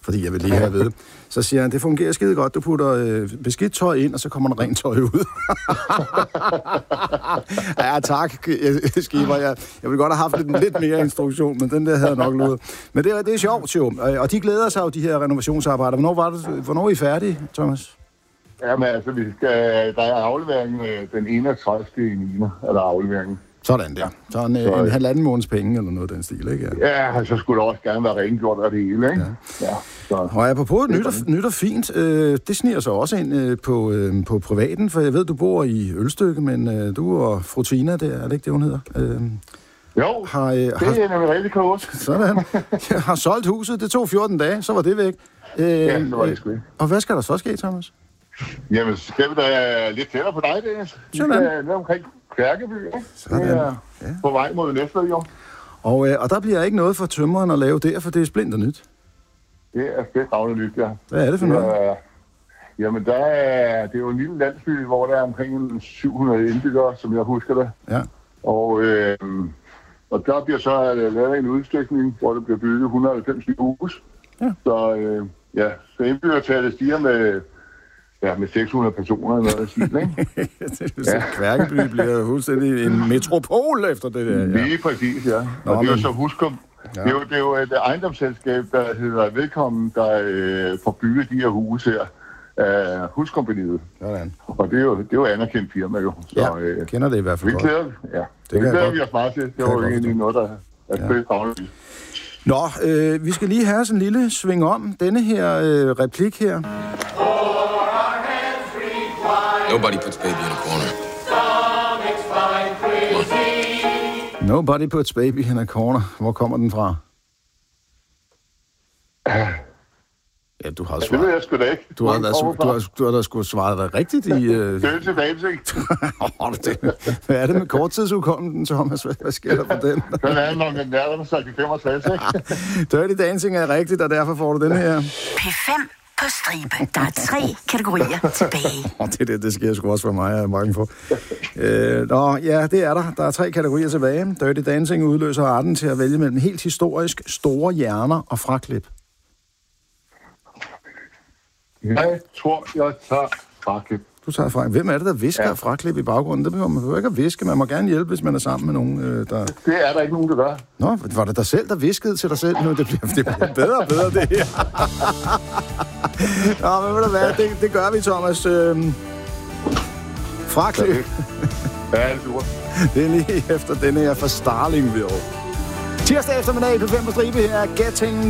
fordi jeg vil lige have at vide. Så siger han, det fungerer skide godt. Du putter beskidt tøj ind, og så kommer der rent tøj ud. Ja, tak, Skipper. Jeg ville godt have haft lidt mere instruktion, men den der havde jeg nok luret. Men det er sjovt, jo. Og de glæder sig jo, de her renovationsarbejder. Hvornår er I færdige, Thomas? Jamen altså, der er afleveringen den 31. er der afleveringen. Sådan der. Så en halvanden måneds penge, eller noget af den stil, ikke? Ja, så skulle det også gerne være rengjort af det hele, ikke? Ja. Så. Og apropos nyt og fint, det sniger sig også ind på privaten, for jeg ved, du bor i Ølstykke, men du og fru Tina, det er det ikke det, hun hedder? Jo, det er nemlig rigtig klogt. Sådan. Jeg har solgt huset, det tog 14 dage, så var det væk. Ja, det var det sgu ikke. Og hvad skal der så ske, Thomas? Jamen, så skal vi da lidt tættere på dig, Dennis. Vi skal ned omkring Kværkeby, ikke? Sådan. Det er på vej mod næste jo. Og der bliver ikke noget for tømmeren at lave der, for det er splinter nyt. Det er fedt nyt, ja. Hvad er det for noget? Jamen, det er jo en lille landsby, hvor der er omkring 700 indbyggere, som jeg husker det. Ja. Og der bliver så lavet en udstykning, hvor der bliver bygget 190 hus. Ja. Så indbyggertallet stiger med 600 personer eller noget stil, ikke? Kværkeby bliver fuldstændig en metropol efter det der. Ja. Lige præcis, ja. Nå, og det er jo så Huskom. Ja. Det er jo et ejendomsselskab, der hedder Velkommen, der får bygget de her huse her. Huskompaniet. Sådan. Og det er jo anerkendt firma, jo. Så, kender det i hvert fald godt. Det glæder vi os meget til. Det var jo egentlig noget, der er spændt fagligt. Nå, vi skal lige have sådan en lille sving om denne her replik her. Nobody puts baby in a corner. Nobody puts baby in a corner. Hvor kommer den fra? Ja, du har svaret. Det ved jeg sgu da ikke. Du har da sgu svaret dig rigtigt i... Dirty Dancing. Hvad er det med korttidsudkommelsen, Thomas? Hvad sker der på den? Den er nok en nærmere sagt i 65, ikke? Dirty Dancing er rigtigt, og derfor får du den her. P5 på stribe. Der er 3 kategorier tilbage. Det sker sgu også for mig, jeg er mange for. Det er der. Der er 3 kategorier tilbage. Dirty Dancing udløser retten til at vælge mellem helt historisk store hjerner og fraklip. Jeg tror, jeg tager fraklip. Du tager fraklip. Hvem er det, der visker fraklip i baggrunden? Det behøver man ikke at viske. Man må gerne hjælpe, hvis man er sammen med nogen, der... Det er der ikke nogen, der gør. Nå, var det dig selv, der viskede til dig selv nu? Det bliver bedre og bedre, det her. Nå, men ved du hvad? Det gør vi, Thomas. Fraklip. Ja, det er super. Det er lige efter denne her fra Starlingville. Tirsdag eftermiddag på 5 på stribe her. Getting